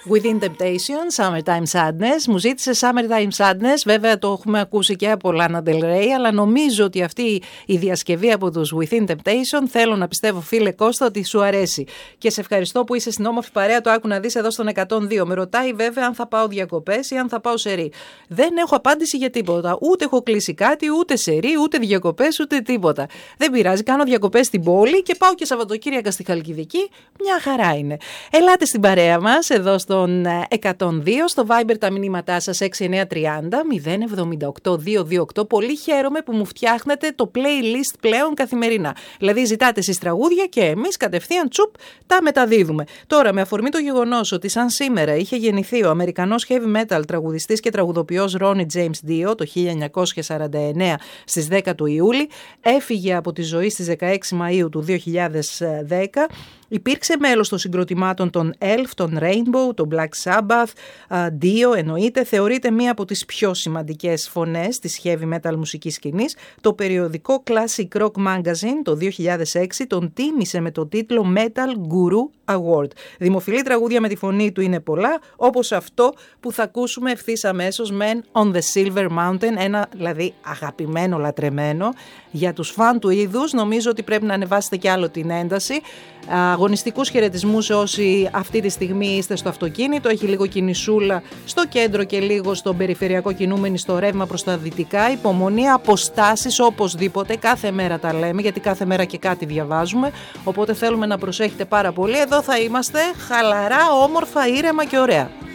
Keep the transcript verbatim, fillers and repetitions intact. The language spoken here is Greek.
Within Temptation, Summertime Sadness. Μου ζήτησε Summertime Sadness, βέβαια το έχουμε ακούσει και από Lana Del Rey, αλλά νομίζω ότι αυτή η διασκευή από τους Within Temptation, θέλω να πιστεύω φίλε Κώστα ότι σου αρέσει. Και σε ευχαριστώ που είσαι στην όμορφη παρέα, το άκου να δεις εδώ στον εκατόν δύο. Με ρωτάει βέβαια αν θα πάω διακοπές ή αν θα πάω σερί. Δεν έχω απάντηση για τίποτα. Ούτε έχω κλείσει κάτι, ούτε σερί, ούτε διακοπές, ούτε τίποτα. Δεν πειράζει, κάνω διακοπές στην πόλη και πάω και Σαββατοκύριακα στη Χαλκιδική. Μια χαρά είναι. Ελάτε στην παρέα μας εδώ στον εκατόν δύο, στο Viber τα μηνύματά σας έξι εννιά τριάντα μηδέν εβδομήντα οκτώ διακόσια είκοσι οκτώ. Πολύ χαίρομαι που μου φτιάχνετε το playlist πλέον καθημερινά. Δηλαδή ζητάτε εσείς τραγούδια και εμείς κατευθείαν τσουπ τα μεταδίδουμε. Τώρα με αφορμή το γεγονός ότι σαν σήμερα είχε γεννηθεί ο Αμερικανός heavy metal τραγουδιστής και τραγουδοποιός Ronnie James Dio το χίλια εννιακόσια σαράντα εννέα στις δέκα του Ιούλη, έφυγε από τη ζωή στις δεκαέξι Μαΐου του δύο χιλιάδες δέκα. Υπήρξε μέλος των συγκροτημάτων των Elf, των Rainbow, των Black Sabbath, Dio εννοείται, θεωρείται μία από τις πιο σημαντικές φωνές της heavy metal μουσικής σκηνής. Το περιοδικό Classic Rock Magazine το δύο χιλιάδες έξι τον τίμησε με το τίτλο Metal Guru Award. Δημοφιλή τραγούδια με τη φωνή του είναι πολλά, όπως αυτό που θα ακούσουμε ευθύς αμέσως, Men on the Silver Mountain, ένα δηλαδή αγαπημένο, λατρεμένο. Για τους φαν του είδους νομίζω ότι πρέπει να ανεβάσετε κι άλλο την ένταση. Αγωνιστικούς χαιρετισμούς σε όσοι αυτή τη στιγμή είστε στο αυτοκίνητο. Έχει λίγο κινησούλα στο κέντρο και λίγο στον περιφερειακό κινούμενοι στο ρεύμα προς τα δυτικά. Υπομονή, αποστάσεις οπωσδήποτε. Κάθε μέρα τα λέμε, γιατί κάθε μέρα και κάτι διαβάζουμε. Οπότε θέλουμε να προσέχετε πάρα πολύ. Εδώ θα είμαστε χαλαρά, όμορφα, ήρεμα και ωραία.